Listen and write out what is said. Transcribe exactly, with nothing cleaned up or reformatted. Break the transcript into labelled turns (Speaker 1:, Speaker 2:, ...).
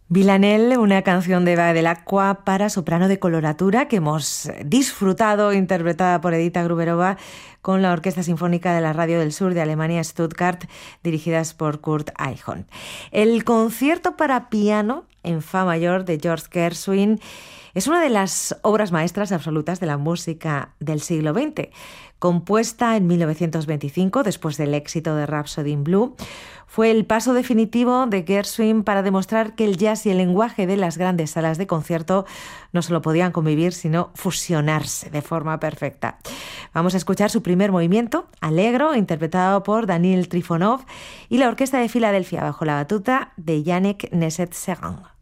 Speaker 1: Villanelle, una canción de Eva Dell'Acqua para soprano de coloratura que hemos disfrutado, interpretada por Edita Gruberova con la Orquesta Sinfónica de la Radio del Sur de Alemania, Stuttgart, dirigidas por Kurt Eichhorn. El concierto para piano en fa mayor de George Gershwin es una de las obras maestras absolutas de la música del siglo veinte. Compuesta en mil novecientos veinticinco, después del éxito de Rhapsody in Blue, fue el paso definitivo de Gershwin para demostrar que el jazz y el lenguaje de las grandes salas de concierto no solo podían convivir, sino fusionarse de forma perfecta. Vamos a escuchar su primer movimiento, Allegro, interpretado por Daniil Trifonov y la Orquesta de Filadelfia bajo la batuta de Yannick Nézet-Séguin.